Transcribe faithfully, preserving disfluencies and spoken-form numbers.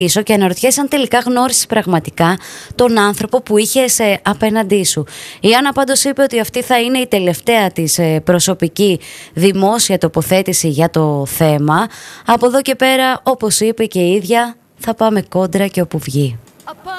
Και αναρωτιέσαι αν τελικά γνώρισες πραγματικά τον άνθρωπο που είχες ε, απέναντί σου. Η Άννα πάντως είπε ότι αυτή θα είναι η τελευταία της ε, προσωπική δημόσια τοποθέτηση για το θέμα. Από εδώ και πέρα, όπως είπε και η ίδια, θα πάμε κόντρα και όπου βγει.